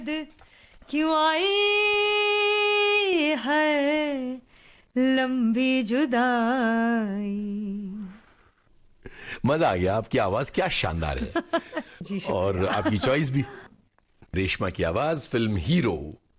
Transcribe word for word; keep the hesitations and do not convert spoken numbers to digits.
क्यों आई है लंबी जुदाई। मजा आ गया, आपकी आवाज क्या शानदार है। जी और शुक्रिया। आपकी चॉइस भी। रेशमा की आवाज फिल्म हीरो